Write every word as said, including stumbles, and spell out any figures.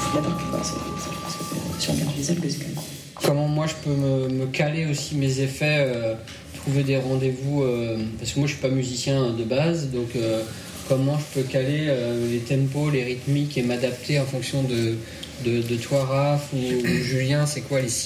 là-dedans. Voilà, c'est, c'est, c'est, sur le visuel que c'est quand même. Comment moi je peux me, me caler aussi mes effets, euh, trouver des rendez-vous, euh, parce que moi je suis pas musicien de base, donc euh, comment je peux caler euh, les tempos, les rythmiques et m'adapter en fonction de, de, de toi Raph ou, ou Julien, c'est quoi les